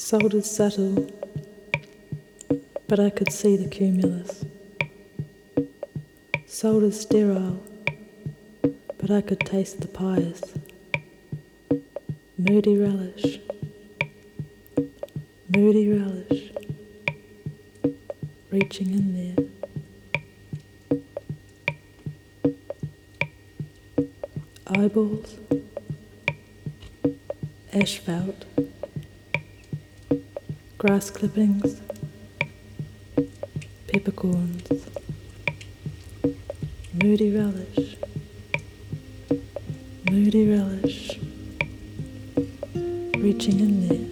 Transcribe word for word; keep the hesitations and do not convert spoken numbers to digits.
Soldered subtle, but I could see the cumulus. Soldered sterile, but I could taste the pious. Moody relish, moody relish, reaching in there. Eyeballs, asphalt, grass clippings, peppercorns, moody relish, moody relish, reaching in there.